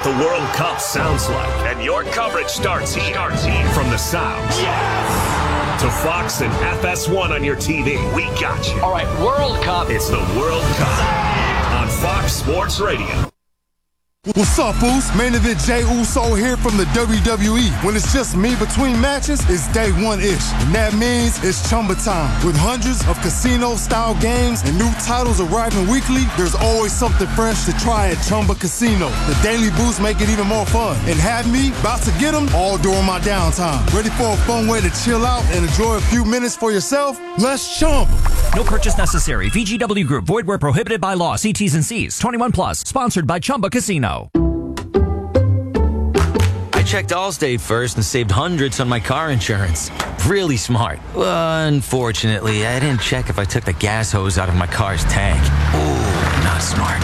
the World Cup sounds like. And your coverage starts here. From the sounds to Fox and FS1 on your TV. We got you. All right, World Cup. It's the World Cup on Fox Sports Radio. What's up, Boost? Main event Jey Uso here from the WWE. When it's just me between matches, it's day one-ish. And that means it's Chumba time. With hundreds of casino-style games and new titles arriving weekly, there's always something fresh to try at Chumba Casino. The Daily Boost make it even more fun. And have me about to get them all during my downtime. Ready for a fun way to chill out and enjoy a few minutes for yourself? Let's Chumba. No purchase necessary. VGW Group. Void where prohibited by law. See T's and C's. 21 plus. Sponsored by Chumba Casino. I checked Allstate first and saved hundreds on my car insurance. Really smart. Unfortunately, I didn't check if I took the gas hose out of my car's tank. Ooh, not smart.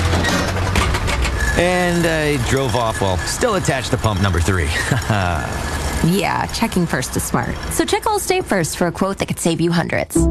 And I drove off while still attached to pump number 3. Yeah, checking first is smart. So check Allstate first for a quote that could save you hundreds.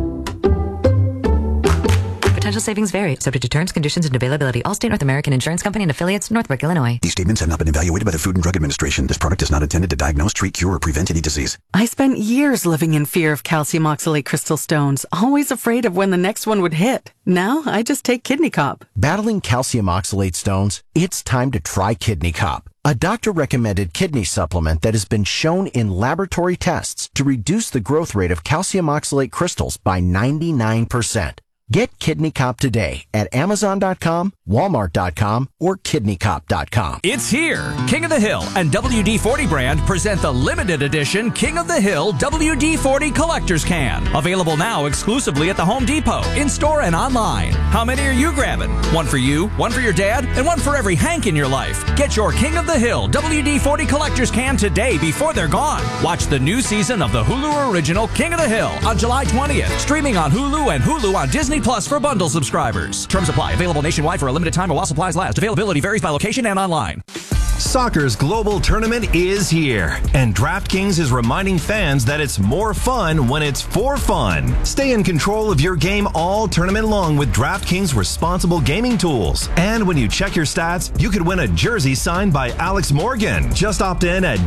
Potential savings vary, subject to terms, conditions, and availability. Allstate North American Insurance Company and affiliates, Northbrook, Illinois. These statements have not been evaluated by the Food and Drug Administration. This product is not intended to diagnose, treat, cure, or prevent any disease. I spent years living in fear of calcium oxalate crystal stones, always afraid of when the next one would hit. Now, I just take Kidney Cop. Battling calcium oxalate stones? It's time to try Kidney Cop, a doctor-recommended kidney supplement that has been shown in laboratory tests to reduce the growth rate of calcium oxalate crystals by 99%. Get Kidney Cop today at Amazon.com, Walmart.com, or KidneyCop.com. It's here. King of the Hill and WD-40 brand present the limited edition King of the Hill WD-40 Collector's Can. Available now exclusively at the Home Depot, in-store and online. How many are you grabbing? One for you, one for your dad, and one for every Hank in your life. Get your King of the Hill WD-40 Collector's Can today before they're gone. Watch the new season of the Hulu original King of the Hill on July 20th. Streaming on Hulu and Hulu on Disney Plus for bundle subscribers. Terms apply. Available nationwide for a limited time while supplies last. Availability varies by location and online. Soccer's global tournament is here, and DraftKings is reminding fans that it's more fun when it's for fun. Stay in control of your game all tournament long with DraftKings responsible gaming tools. And when you check your stats, you could win a jersey signed by Alex Morgan. Just opt in at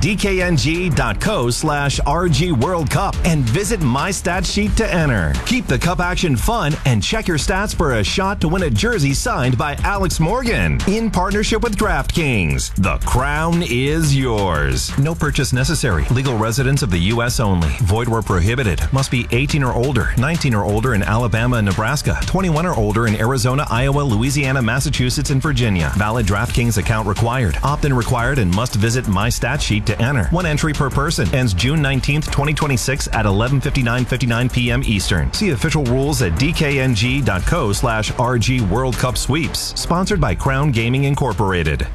dkng.co/RG World Cup and visit My Stat Sheet to enter. Keep the cup action fun and check your stats for a shot to win a jersey signed by Alex Morgan in partnership with DraftKings. The crown is yours. No purchase necessary. Legal residents of the U.S. only. Void where prohibited. Must be 18 or older, 19 or older in Alabama and Nebraska, 21 or older in Arizona, Iowa, Louisiana, Massachusetts, and Virginia. Valid DraftKings account required. Opt-in required and must visit My Stat Sheet to enter. One entry per person. Ends June 19th, 2026 at 11:59 p.m. Eastern. See official rules at dkng.co/RG World Cup Sweeps. Sponsored by Crown Gaming Incorporated.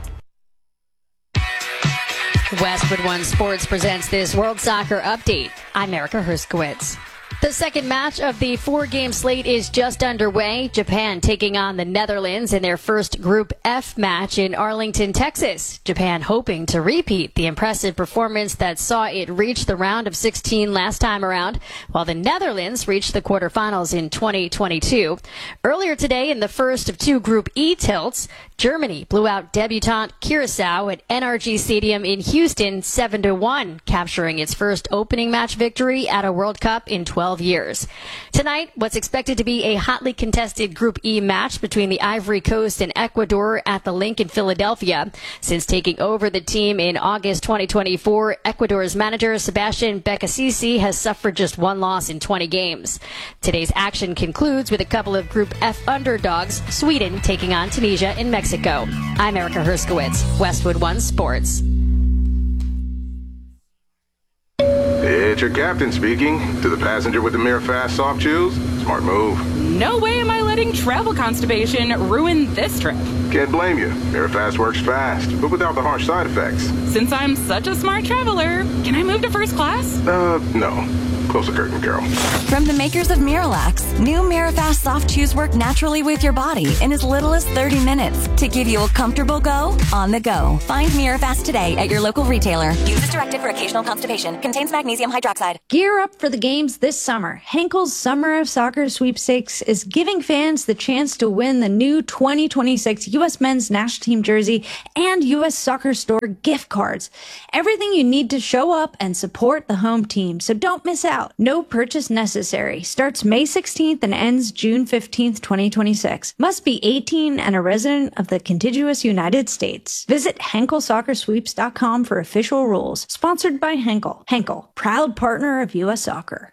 Westwood One Sports presents this World Soccer Update. I'm Erica Herskowitz. The second match of the 4-game slate is just underway. Japan taking on the Netherlands in their first Group F match in Arlington, Texas. Japan hoping to repeat the impressive performance that saw it reach the round of 16 last time around, while the Netherlands reached the quarterfinals in 2022. Earlier today, in the first of 2 Group E tilts, Germany blew out debutant Curacao at NRG Stadium in Houston 7-1, capturing its first opening match victory at a World Cup in 12 years. Tonight, what's expected to be a hotly contested Group E match between the Ivory Coast and Ecuador at the Link in Philadelphia. Since taking over the team in August 2024, Ecuador's manager Sebastian Becasisi has suffered just 1 loss in 20 games. Today's action concludes with a couple of Group F underdogs, Sweden taking on Tunisia in Mexico. I'm Erica Herskowitz, Westwood One Sports. It's your captain speaking. To the passenger with the Mirafast soft chews, smart move. No way am I letting travel constipation ruin this trip. Can't blame you. Mirafast works fast, but without the harsh side effects. Since I'm such a smart traveler, can I move to first class? No. Close the curtain, Carol. From the makers of Miralax, new Mirafast soft chews work naturally with your body in as little as 30 minutes to give you a comfortable go on the go. Find Mirafast today at your local retailer. Use as directed for occasional constipation. Contains magnesium hydroxide. Gear up for the games this summer. Henkel's Summer of Soccer Sweepstakes is giving fans fans the chance to win the new 2026 U.S. Men's National Team jersey and U.S. Soccer Store gift cards. Everything you need to show up and support the home team, so don't miss out. No purchase necessary. Starts May 16th and ends June 15th, 2026. Must be 18 and a resident of the contiguous United States. Visit HenkelSoccerSweeps.com for official rules. Sponsored by Henkel. Henkel, proud partner of U.S. Soccer.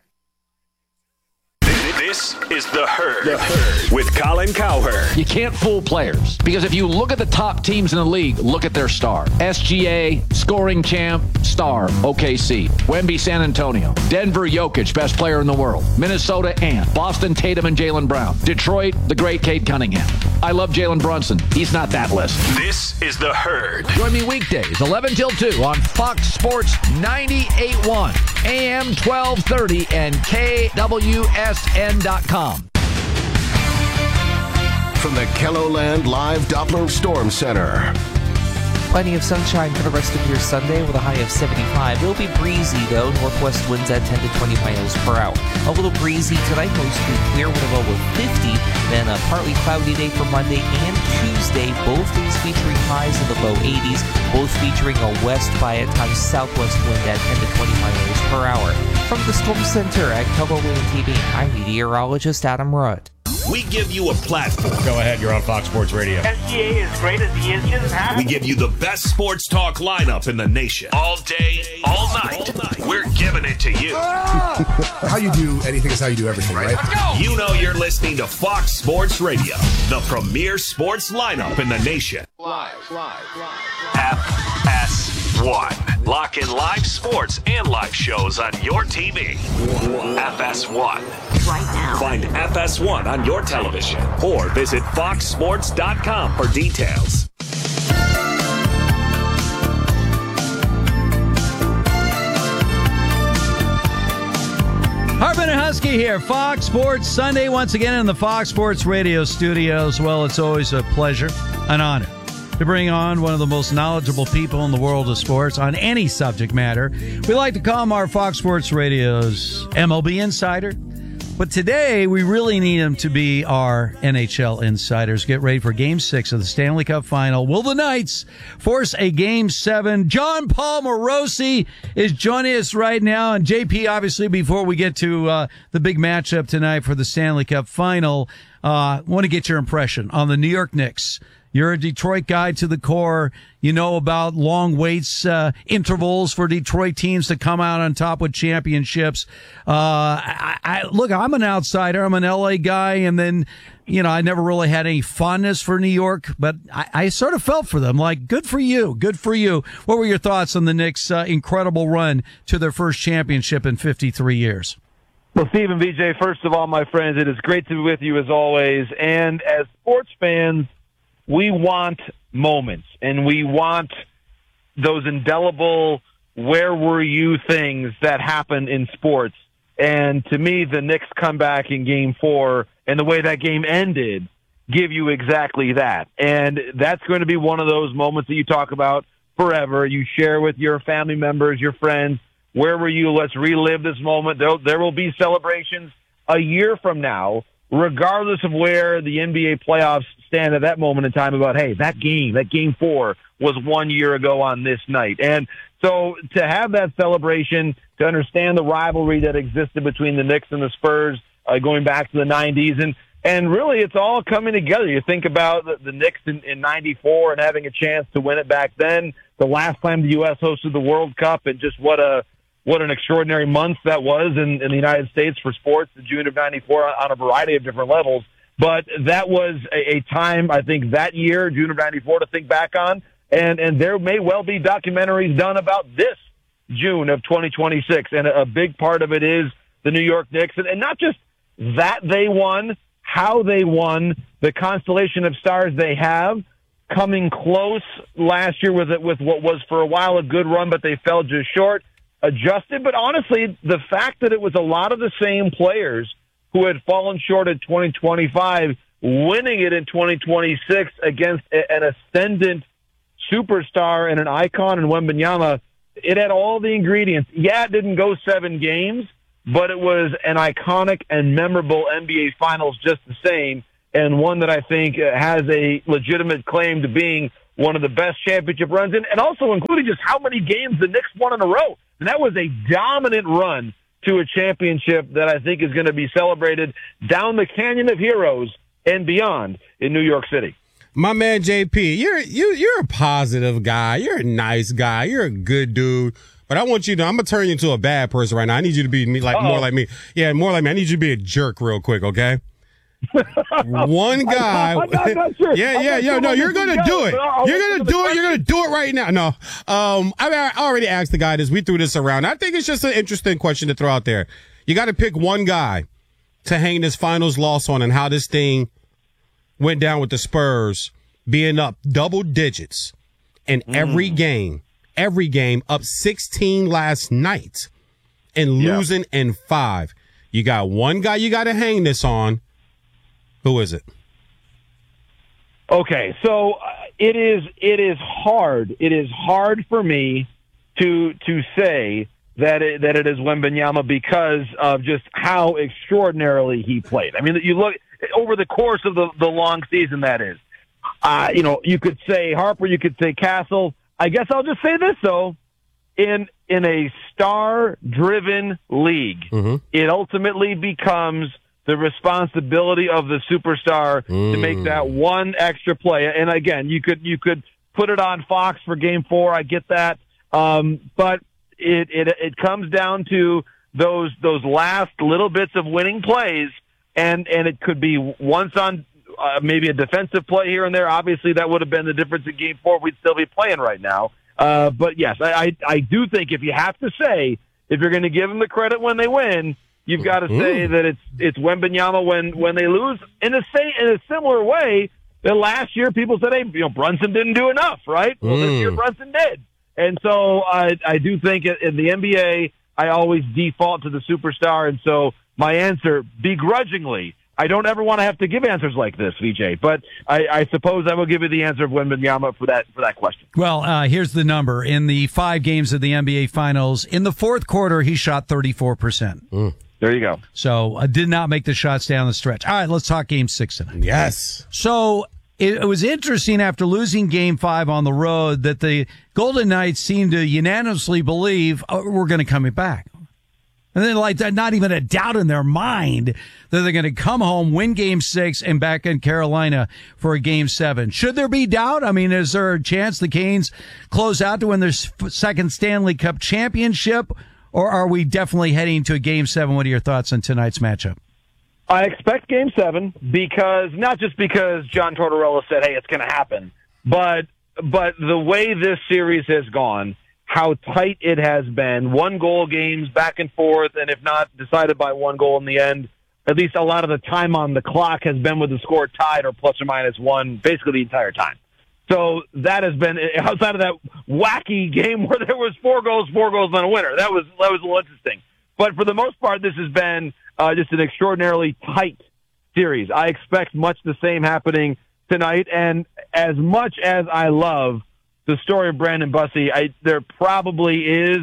This is The Herd with Colin Cowherd. You can't fool players because if you look at the top teams in the league, look at their star. SGA, scoring champ, star, OKC. Wemby, San Antonio. Denver, Jokic, best player in the world. Minnesota, Ant. Boston, Tatum and Jaylen Brown. Detroit, the great Cade Cunningham. I love Jalen Brunson. He's not that list. This is The Herd. Join me weekdays, 11 till 2 on Fox Sports 98.1, AM 1230, and KWSN.com. From the KELOLAND Live Doppler Storm Center. Plenty of sunshine for the rest of your Sunday with a high of 75. It'll be breezy, though. Northwest winds at 10 to 20 miles per hour. A little breezy tonight, mostly clear with a low of 50. Then a partly cloudy day for Monday and Tuesday. Both days featuring highs in the low 80s. Both featuring a west by at times southwest wind at 10 to 20 miles per hour. From the Storm Center at KELOLAND TV, I'm meteorologist Adam Rudd. We give you a platform. Go ahead, you're on Fox Sports Radio. SGA is great as he is just happy. We give you the best sports talk lineup in the nation. All day, all night. We're giving it to you. How you do anything is how you do everything, right? Let's go. You know you're listening to Fox Sports Radio, the premier sports lineup in the nation. Live. FS1. Lock in live sports and live shows on your TV. FS1. Right now. Find FS1 on your television or visit foxsports.com for details. Hartman and Husky here, Fox Sports Sunday once again in the Fox Sports Radio studios. Well, it's always a pleasure, an honor to bring on one of the most knowledgeable people in the world of sports on any subject matter. We like to call him our Fox Sports Radio's MLB insider. But today, we really need him to be our NHL insiders. Get ready for Game 6 of the Stanley Cup Final. Will the Knights force a Game 7? John Paul Morosi is joining us right now. And JP, obviously, before we get to the big matchup tonight for the Stanley Cup Final, I want to get your impression on the New York Knicks. You're a Detroit guy to the core. You know about long waits, intervals for Detroit teams to come out on top with championships. Look, I'm an outsider. I'm an LA guy. And then, I never really had any fondness for New York, but I sort of felt for them. Like, good for you. Good for you. What were your thoughts on the Knicks' incredible run to their first championship in 53 years? Well, Steve and BJ, first of all, my friends, it is great to be with you as always. And as sports fans, we want moments, and we want those indelible where were you things that happen in sports. And to me, the Knicks comeback in Game 4 and the way that game ended give you exactly that. And that's going to be one of those moments that you talk about forever. You share with your family members, your friends, where were you? Let's relive this moment. There will be celebrations a year from now, regardless of where the NBA playoffs stand at that moment in time about, hey, that game 4 was 1 year ago on this night. And so to have that celebration, to understand the rivalry that existed between the Knicks and the Spurs going back to the 90s, and really it's all coming together. You think about the Knicks in 94 and having a chance to win it back then, the last time the U.S. hosted the World Cup, and just what an extraordinary month that was in the United States for sports, the June of 94 on a variety of different levels. But that was a time, I think, that year, June of 94, to think back on. And there may well be documentaries done about this June of 2026. And a big part of it is the New York Knicks. And not just that they won, how they won, the constellation of stars they have, coming close last year with what was for a while a good run, but they fell just short, adjusted. But honestly, the fact that it was a lot of the same players who had fallen short in 2025, winning it in 2026 against an ascendant superstar and an icon in Wembanyama, it had all the ingredients. Yeah, it didn't go 7 games, but it was an iconic and memorable NBA Finals just the same. and one that I think has a legitimate claim to being one of the best championship runs, and also including just how many games the Knicks won in a row. And that was a dominant run to a championship that I think is going to be celebrated down the Canyon of Heroes and beyond in New York City. My man JP, you're a positive guy. You're a nice guy. You're a good dude. But I want you to, I'm going to turn you into a bad person right now. I need you to be more like me. Yeah, more like me. I need you to be a jerk real quick, okay? One guy. I'm not sure. No, you're going to do it. You're going to do it. You're going to do it right now. No. I already asked the guy this. We threw this around. I think it's just an interesting question to throw out there. You got to pick one guy to hang this finals loss on and how this thing went down with the Spurs being up double digits in every game, up 16 last night and losing in 5. You got one guy you got to hang this on. Who is it? Okay, so it is hard. It is hard for me to say that it is Wembanyama because of just how extraordinarily he played. I mean, you look over the course of the long season. That is, you could say Harper, you could say Castle. I guess I'll just say this though: in a star-driven league, it ultimately becomes the responsibility of the superstar to make that one extra play. And again, you could put it on Fox for Game 4. I get that, but it comes down to those last little bits of winning plays, and it could be once on maybe a defensive play here and there. Obviously, that would have been the difference in Game 4. We'd still be playing right now. But yes, I do think if you have to say, if you're going to give them the credit when they win, you've got to say that it's Wembanyama when they lose. In a similar way that last year people said, hey, Brunson didn't do enough, right? Well, this year Brunson did. And so I do think in the NBA, I always default to the superstar. And so my answer, begrudgingly, I don't ever want to have to give answers like this, VJ, but I suppose I will give you the answer of Wembanyama for that question. Well, here's the number. In the 5 games of the NBA Finals, in the fourth quarter, he shot 34%. There you go. So did not make the shots down the stretch. All right, let's talk Game 6 tonight. Yes. So it was interesting after losing Game 5 on the road that the Golden Knights seemed to unanimously believe we're going to come back. And then not even a doubt in their mind that they're going to come home, win Game 6, and back in Carolina for a Game 7. Should there be doubt? I mean, is there a chance the Canes close out to win their second Stanley Cup championship? Or are we definitely heading to a Game 7? What are your thoughts on tonight's matchup? I expect Game 7 because not just because John Tortorella said, hey, it's going to happen, but the way this series has gone, how tight it has been, 1-goal games back and forth, and if not decided by 1 goal in the end, at least a lot of the time on the clock has been with the score tied or plus or minus 1 basically the entire time. So that has been outside of that wacky game where there was 4 goals and a winner. That was a little interesting. But for the most part, this has been just an extraordinarily tight series. I expect much the same happening tonight. And as much as I love the story of Brandon Bussey, there probably is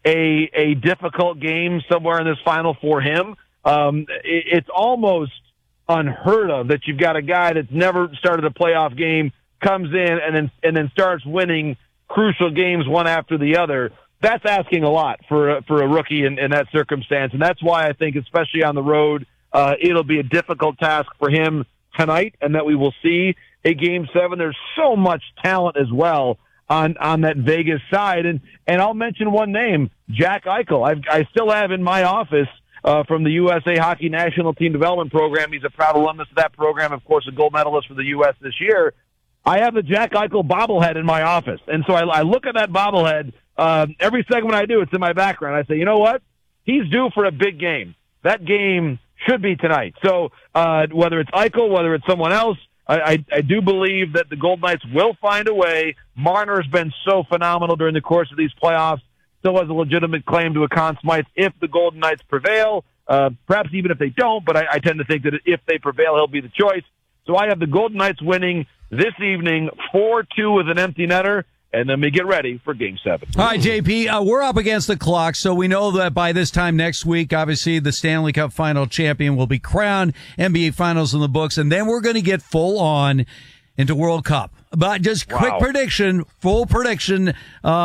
a difficult game somewhere in this final for him. It's almost unheard of that you've got a guy that's never started a playoff game, comes in and then starts winning crucial games one after the other. That's asking a lot for a rookie in that circumstance, and that's why I think, especially on the road, it'll be a difficult task for him tonight, and that we will see a Game 7. There's so much talent as well on that Vegas side, and I'll mention one name, Jack Eichel. I still have in my office from the USA Hockey National Team Development Program. He's a proud alumnus of that program, of course, a gold medalist for the U.S. this year. I have the Jack Eichel bobblehead in my office. And so I look at that bobblehead every segment I do. It's in my background. I say, you know what? He's due for a big game. That game should be tonight. So whether it's Eichel, whether it's someone else, I do believe that the Golden Knights will find a way. Marner's been so phenomenal during the course of these playoffs. Still has a legitimate claim to a Conn Smythe if the Golden Knights prevail. Perhaps even if they don't, but I tend to think that if they prevail, he'll be the choice. So I have the Golden Knights winning this evening 4-2 with an empty netter, and then we get ready for Game 7. All right, JP, we're up against the clock, so we know that by this time next week, obviously, the Stanley Cup final champion will be crowned, NBA Finals in the books, and then we're going to get full on into World Cup. But just quick prediction, full prediction,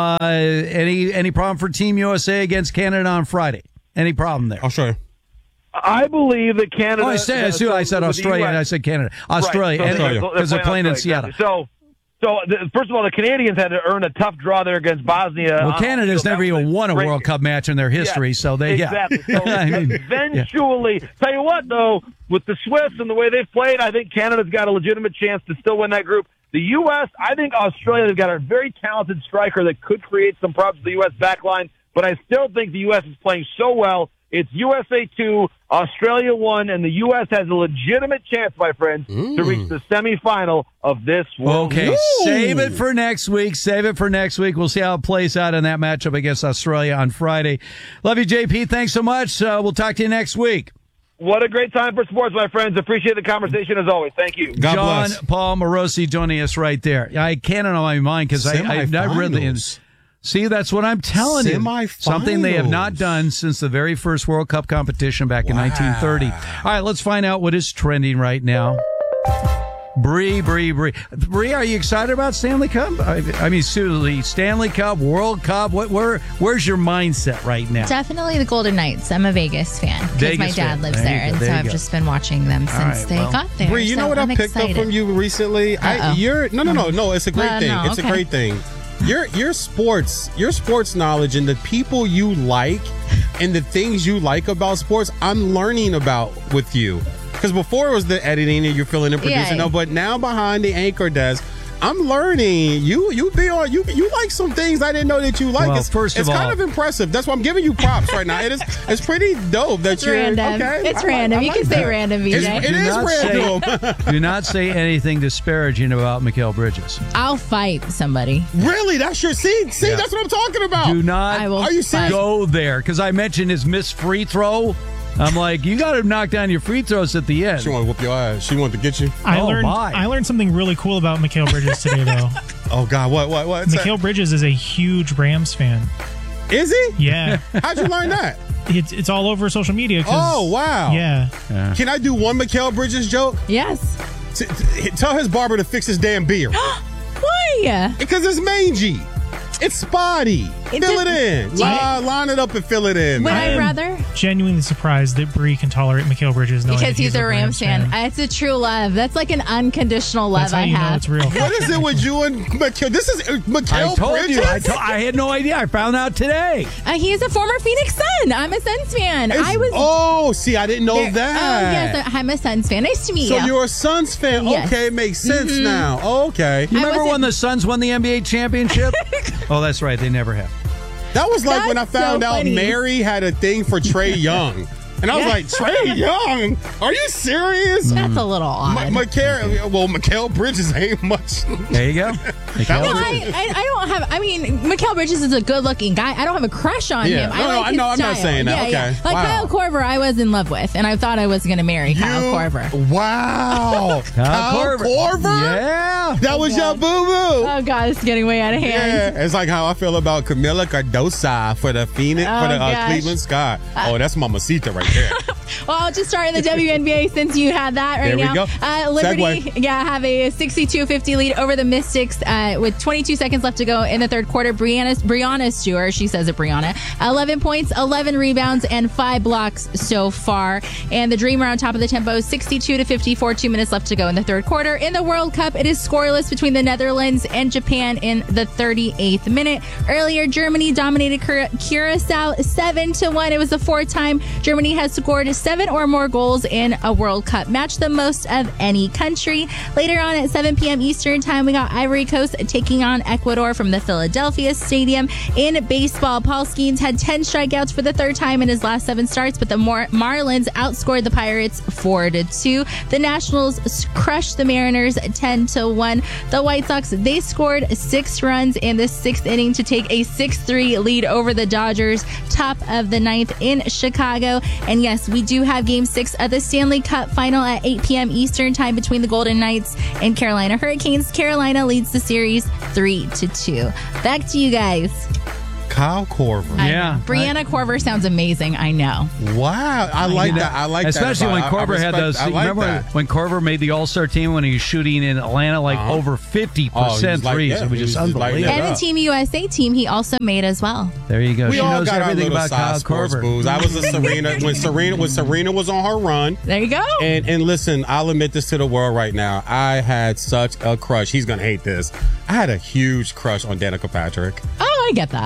any problem for Team USA against Canada on Friday? Any problem there? I'll show you. I believe that Canada... Oh, I said Australia, and I said Canada. Australia, because they're playing in Seattle. So, first of all, the Canadians had to earn a tough draw there against Bosnia. Well, Canada's never even won a World Cup match in their history, so they... Exactly. So eventually... Tell you what, though, with the Swiss and the way they've played, I think Canada's got a legitimate chance to still win that group. The U.S., I think Australia, they've got a very talented striker that could create some problems for the U.S. backline, but I still think the U.S. is playing so well. It's USA 2, Australia 1, and the U.S. has a legitimate chance, my friends, to reach the semifinal of this World Cup. Okay, save it for next week. We'll see how it plays out in that matchup against Australia on Friday. Love you, JP. Thanks so much. We'll talk to you next week. What a great time for sports, my friends. Appreciate the conversation as always. Thank you. God bless. John Paul Morosi joining us right there. I can't on my mind because I've not read the... See, that's what I'm telling you. Something they have not done since the very first World Cup competition back in 1930. All right, let's find out what is trending right now. Bree, are you excited about Stanley Cup? I mean, seriously, Stanley Cup, World Cup. Where's your mindset right now? Definitely the Golden Knights. I'm a Vegas fan because my dad lives there, and so I've just been watching them since they got there. Bree, you know what I picked up from you recently? No. It's a great thing. It's a great thing. Your sports knowledge and the people you like and the things you like about sports, I'm learning about with you. Because before it was the editing and you're filling in producing, but now behind the anchor desk, I'm learning. You like some things I didn't know that you like. Well, it's kind of impressive. That's why I'm giving you props right now. It's pretty dope that you're random. Okay. It's random. You can say random, VJ. It is random. Do not say anything disparaging about Mikal Bridges. I'll fight somebody. Really? That's your see? That's what I'm talking about. Do not Are you serious? Go there, because I mentioned his missed free throw. I'm like, you got to knock down your free throws at the end. She want to whoop your ass. She wanted to get you. I learned something really cool about Mikal Bridges today, though. Oh, God. What? Mikal Bridges is a huge Rams fan. Is he? Yeah. How'd you learn that? It's all over social media. Oh, wow. Yeah. Can I do one Mikal Bridges joke? Yes. Tell his barber to fix his damn beard. Why? Because it's mangy. It's spotty. Fill it in. Line it up and fill it in. Would I rather? Genuinely surprised that Bree can tolerate Mikal Bridges because he's a Rams fan. It's a true love. That's like an unconditional love. That's how you know it's real. What is it with you and Mikal? This is Mikal Bridges? I had no idea. I found out today. He is a former Phoenix Sun. I'm a Suns fan. I didn't know that. Oh, yes, I'm a Suns fan. Nice to meet you. So you're a Suns fan. Yes. Okay, makes sense now. Okay. You remember when the Suns won the NBA championship? Oh, that's right. They never have. That was like when I found out Mary had a thing for Trae Young. And I was like, Trae Young? Are you serious? That's a little odd. Mikal Bridges ain't much. There you go. I don't have. I mean, Mikal Bridges is a good-looking guy. I don't have a crush on him. I'm not saying that. Okay. Yeah. Like Kyle Korver, I was in love with, and I thought I was going to marry Kyle Korver. Wow. Kyle Korver? Yeah. That was your boo-boo. Oh, God, it's getting way out of hand. Yeah. It's like how I feel about Camila Cardosa for the Phoenix, Cleveland Sky. That's Mamacita right there. Well, I'll just start in the WNBA since you had that right now. Go. Liberty, have a 62-50 lead over the Mystics with 22 seconds left to go in the third quarter. Brianna Stewart, she says it, Brianna, 11 points, 11 rebounds, and 5 blocks so far. And the Dream are on top of the tempo, 62-54, 2 minutes left to go in the third quarter. In the World Cup, it is scoreless between the Netherlands and Japan in the 38th minute. Earlier, Germany dominated Curacao 7-1. It was the fourth time Germany has scored 7 or more goals in a World Cup match, the most of any country. Later on at 7 p.m. Eastern Time, we got Ivory Coast taking on Ecuador from the Philadelphia Stadium. In baseball, Paul Skeens had 10 strikeouts for the third time in his last 7 starts, but the Marlins outscored the Pirates 4-2. The Nationals crushed the Mariners 10-1. The White Sox, they scored 6 runs in the 6th inning to take a 6-3 lead over the Dodgers, top of the 9th in Chicago. And yes, we do have Game 6 of the Stanley Cup Final at 8 p.m. Eastern Time between the Golden Knights and Carolina Hurricanes. Carolina leads the series 3-2. Back to you guys. Kyle Korver. Yeah. Brianna Korver sounds amazing. I know. Wow. I like that. I like Especially that. when Korver had those. Remember when Korver made the All-Star team when he was shooting in Atlanta over 50% threes? It was just unbelievable. And the Team USA team he also made as well. There you go. We she all knows got everything our about Kyle Korver. Booze. I was a Serena when Serena was on her run. There you go. And listen, I'll admit this to the world right now. I had such a crush. He's gonna hate this. I had a huge crush on Danica Patrick. Oh, I get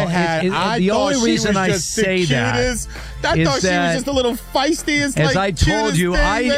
that. The only reason I say that is I thought she was just a little feisty. As I told you,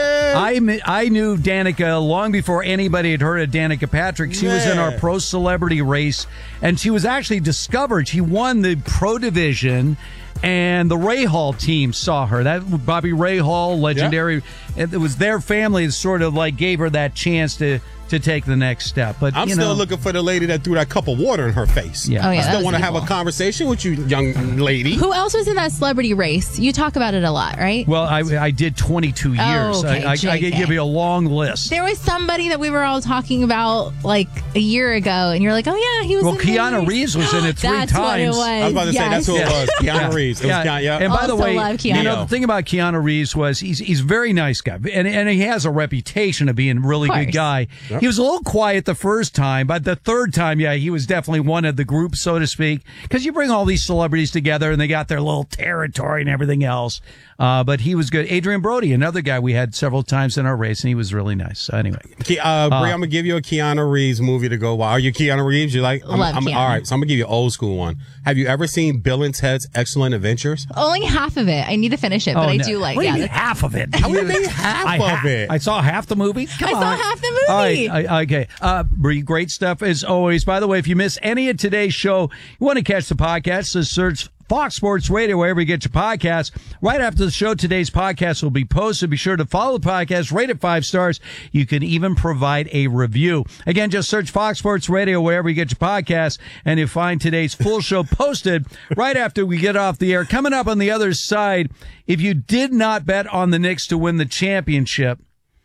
I knew Danica long before anybody had heard of Danica Patrick. She was in our pro celebrity race, and she was actually discovered. She won the pro division, and the Ray Hall team saw her. That Bobby Ray Hall, legendary. It was their family that sort of like gave her that chance to take the next step. But I'm still looking for the lady that threw that cup of water in her face. Yeah. I still want to have a conversation with you, young lady. Who else was in that celebrity race? You talk about it a lot, right? Well, I did 22 years. Okay, I could give you a long list. There was somebody that we were all talking about like a year ago, and you're like, oh, yeah, he was in Keanu Reeves was in it 3 That's times. What it was. I was about to say, that's who it was. Keanu Reeves. It was And by the Also way, love Keanu. the thing about Keanu Reeves was he's a very nice guy, and he has a reputation of being a really good guy. Yep. He was a little quiet the first time, but the third time, he was definitely one of the group, so to speak, because you bring all these celebrities together and they got their little territory and everything else. But he was good. Adrian Brody, another guy we had several times in our race, and he was really nice. So anyway. Brie, I'm going to give you a Keanu Reeves movie to go. Are you Keanu Reeves? You like? Love Keanu. All right, so I'm going to give you an old school one. Have you ever seen Bill and Ted's Excellent Adventures? Only half of it. I need to finish it, but I do like What do you it. mean half of it? How do you mean half of it? I saw half the movie. I saw half the movie. All right, okay. Brie, great stuff as always. By the way, if you miss any of today's show, you want to catch the podcast, so search Fox Sports Radio wherever you get your podcasts. Right after the show, today's podcast will be posted. Be sure to follow the podcast, rate it 5 stars. You can even provide a review. Again, just search Fox Sports Radio wherever you get your podcasts, and you'll find today's full show posted right after we get off the air. Coming up on the other side, if you did not bet on the Knicks to win the championship,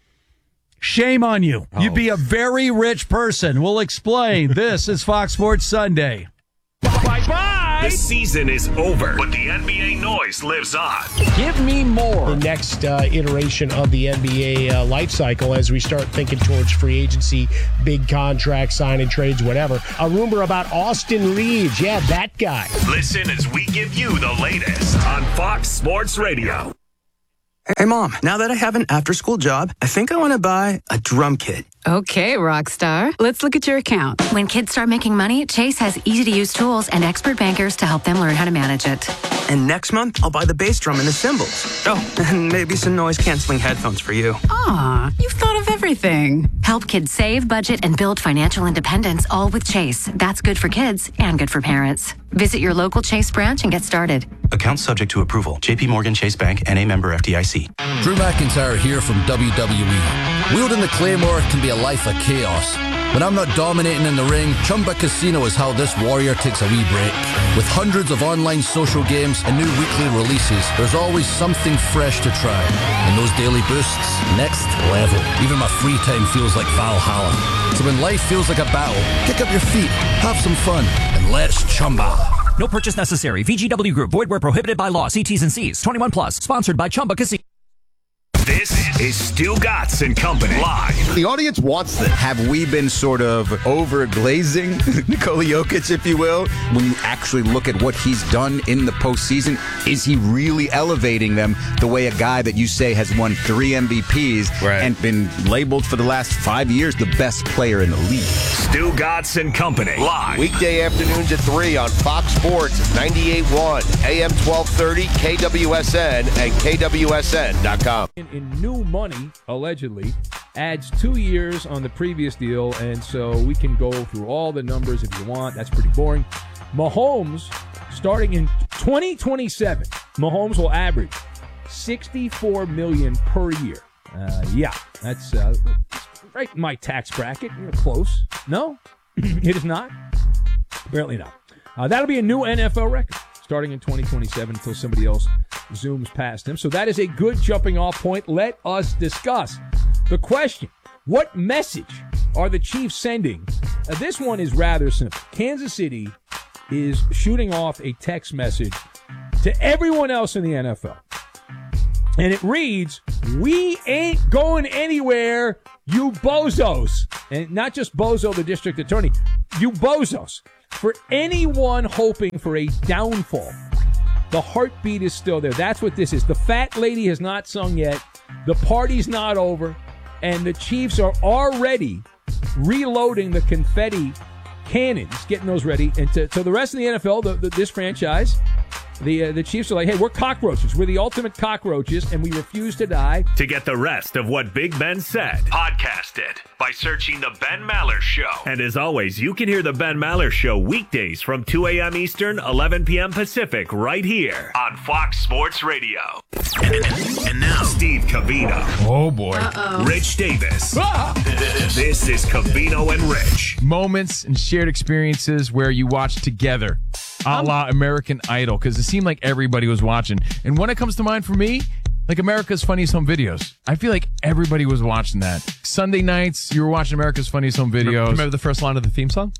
shame on you. You'd be a very rich person. We'll explain. This is Fox Sports Sunday. Bye-bye. The season is over, but the NBA noise lives on. Give me more. The next iteration of the NBA life cycle as we start thinking towards free agency, big contracts, signing trades, whatever. A rumor about Austin Reeves. Yeah, that guy. Listen as we give you the latest on Fox Sports Radio. Hey, Mom, now that I have an after-school job, I think I want to buy a drum kit. Okay, Rockstar. Let's look at your account. When kids start making money, Chase has easy-to-use tools and expert bankers to help them learn how to manage it. And next month, I'll buy the bass drum and the cymbals. Oh, and maybe some noise-canceling headphones for you. Aw, you've thought of everything. Help kids save, budget, and build financial independence, all with Chase. That's good for kids and good for parents. Visit your local Chase branch and get started. Account subject to approval. JP Morgan Chase Bank, N.A. member FDIC. Drew McIntyre here from WWE. Wielding the Claymore can be a life of chaos. When I'm not dominating in the ring, Chumba Casino is how this warrior takes a wee break. With hundreds of online social games and new weekly releases, there's always something fresh to try. And those daily boosts, next level. Even my free time feels like Valhalla. So when life feels like a battle, kick up your feet, have some fun, and let's Chumba. No purchase necessary. VGW Group. Void where prohibited by law. See T's and C's. 21 plus. Sponsored by Chumba Casino. This is Stu Gatz and Company live. The audience wants this. Have we been sort of over-glazing Nikola Jokic, if you will? When you actually look at what he's done in the postseason, is he really elevating them the way a guy that you say has won 3 MVPs and been labeled for the last 5 years the best player in the league? Stu Gatz and Company live. Weekday afternoons at 3 on Fox Sports 98.1, AM 1230, KWSN, and KWSN.com. In new money, allegedly, adds 2 years on the previous deal, and so we can go through all the numbers if you want. That's pretty boring. Mahomes, starting in 2027, Mahomes will average $64 million per year. That's right in my tax bracket. You're close. No, it is not. Apparently not. That'll be a new NFL record starting in 2027 until somebody else zooms past him. So that is a good jumping off point. Let us discuss the question. What message are the Chiefs sending? This one is rather simple. Kansas City is shooting off a text message to everyone else in the NFL. And it reads, "We ain't going anywhere, you bozos." And not just Bozo, the district attorney, you bozos. For anyone hoping for a downfall, the heartbeat is still there. That's what this is. The fat lady has not sung yet. The party's not over. And the Chiefs are already reloading the confetti cannons, getting those ready. And to the rest of the NFL, this franchise, the Chiefs are like, hey, we're cockroaches. We're the ultimate cockroaches, and we refuse to die. To get the rest of what Big Ben said, podcast it by searching The Ben Maller Show. And as always, you can hear The Ben Maller Show weekdays from 2 a.m. Eastern, 11 p.m. Pacific, right here on Fox Sports Radio. And now, Steve Covino. Oh, boy. Rich Davis. This is Covino and Rich. Moments and shared experiences where you watch together, a la American Idol, because it seemed like everybody was watching. And when it comes to mind for me, like America's Funniest Home Videos. I feel like everybody was watching that. Sunday nights, you were watching America's Funniest Home Videos. Remember the first line of the theme song?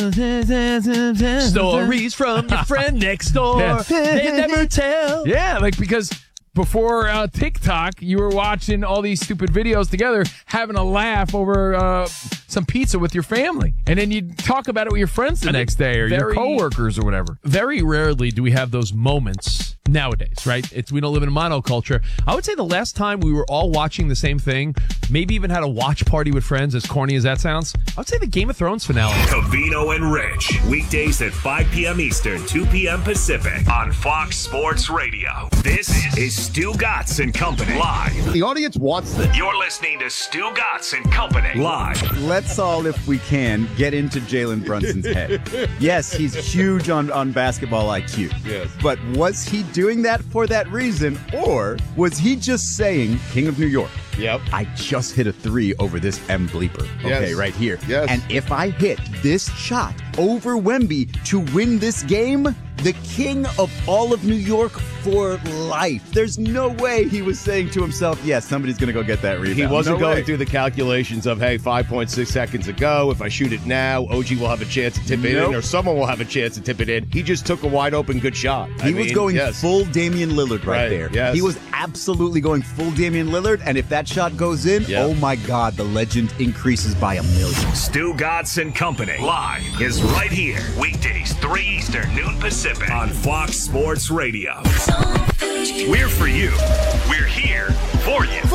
Stories from your friend next door. Yeah. They never tell. Yeah, like because before TikTok, you were watching all these stupid videos together, having a laugh over some pizza with your family. And then you'd talk about it with your friends the next day or your coworkers or whatever. Very rarely do we have those moments nowadays, right? We don't live in a monoculture. I would say the last time we were all watching the same thing, maybe even had a watch party with friends, as corny as that sounds, I would say the Game of Thrones finale. Covino and Rich, weekdays at 5 p.m. Eastern, 2 p.m. Pacific on Fox Sports Radio. This is Stu Gatz and Company live. The audience wants this. You're listening to Stu Gatz and Company live. Let's all, if we can, get into Jalen Brunson's head. Yes, he's huge on basketball IQ. Yes. But was he doing that for that reason, or was he just saying, King of New York? Yep. I just hit a 3 over this M bleeper. Okay, right here. Yes. And if I hit this shot over Wemby to win this game, the king of all of New York for life. There's no way he was saying to himself, yes, somebody's going to go get that rebound. He wasn't going through the calculations of, hey, 5.6 seconds ago, if I shoot it now, OG will have a chance to tip it in, or someone will have a chance to tip it in. He just took a wide open good shot. He was going full Damian Lillard right there. Yes. He was absolutely going full Damian Lillard, and if that shot goes in, oh my God, the legend increases by 1,000,000. Stu Gatz and Company live is right here, weekdays 3 Eastern, noon Pacific on Fox Sports Radio. We're for you. We're here for you.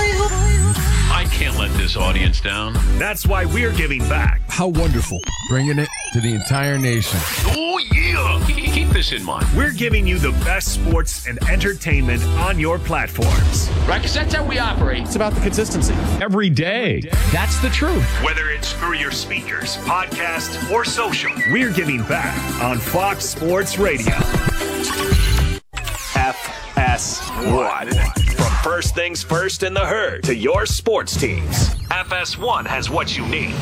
I can't let this audience down. That's why we're giving back. How wonderful. Bringing it to the entire nation. Oh, yeah. Keep this in mind. We're giving you the best sports and entertainment on your platforms. Right, because that's how we operate. It's about the consistency. Every day. That's the truth. Whether it's through your speakers, podcast, or social, we're giving back on Fox Sports Radio. FS1. From First Things First in the Herd to your sports teams, FS1 has what you need.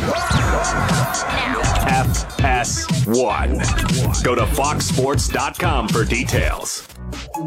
FS1. Go to foxsports.com for details.